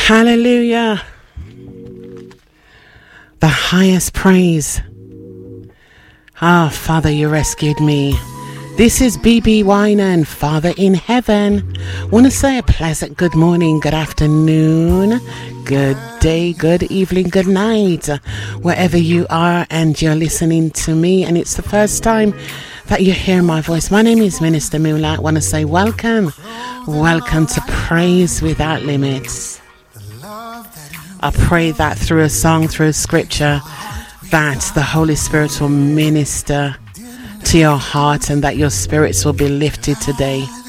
Hallelujah. The highest praise. Father, you rescued me. This is BB Winan, Father in Heaven. Want to say a pleasant good morning, good afternoon, good day, good evening, good night, wherever you are and you're listening to me and it's the first time that you hear my voice. My name is Minister Moolah. I want to say welcome to Praise Without Limits. I pray that through a song, through a scripture, that the Holy Spirit will minister to your heart and that your spirits will be lifted today.